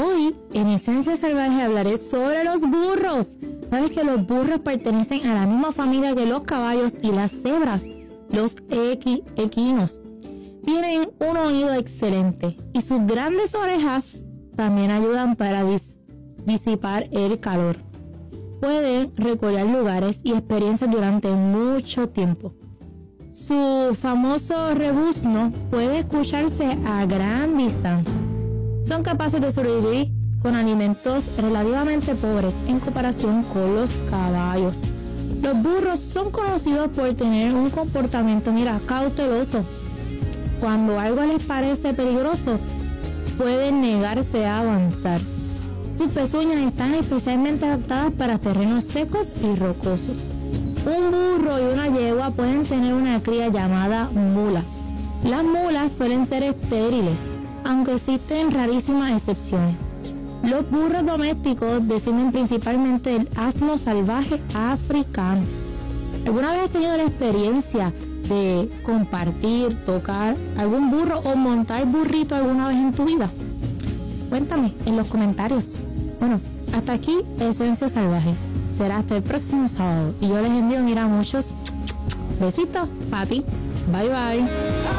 Hoy, en Esencia Salvaje, hablaré sobre los burros. ¿Sabes que los burros pertenecen a la misma familia que los caballos y las cebras? Los equinos. Tienen un oído excelente y sus grandes orejas también ayudan para disipar el calor. Pueden recorrer lugares y experiencias durante mucho tiempo. Su famoso rebuzno puede escucharse a gran distancia. Son capaces de sobrevivir con alimentos relativamente pobres en comparación con los caballos. Los burros son conocidos por tener un comportamiento, cauteloso. Cuando algo les parece peligroso, pueden negarse a avanzar. Sus pezuñas están especialmente adaptadas para terrenos secos y rocosos. Un burro y una yegua pueden tener una cría llamada mula. Las mulas suelen ser estériles, aunque existen rarísimas excepciones. Los burros domésticos descienden principalmente del asno salvaje africano. ¿Alguna vez has tenido la experiencia de compartir, tocar algún burro o montar burrito alguna vez en tu vida? Cuéntame en los comentarios. Bueno, hasta aquí Esencia Salvaje. Será hasta el próximo sábado. Y yo les envío, muchos besitos para ti. Bye, bye.